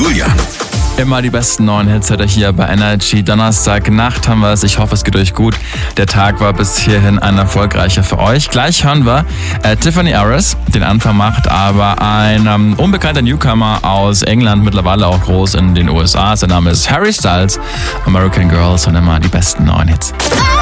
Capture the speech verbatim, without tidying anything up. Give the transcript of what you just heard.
Julian. Immer die besten neuen Hits heute hier bei Energy. Donnerstagnacht haben wir es. Ich hoffe, es geht euch gut. Der Tag war bis hierhin ein erfolgreicher für euch. Gleich hören wir äh, Tiffany Harris, den Anfang macht aber ein ähm, unbekannter Newcomer aus England, mittlerweile auch groß in den U S A. Sein Name ist Harry Styles. American Girls und immer die besten neuen Hits.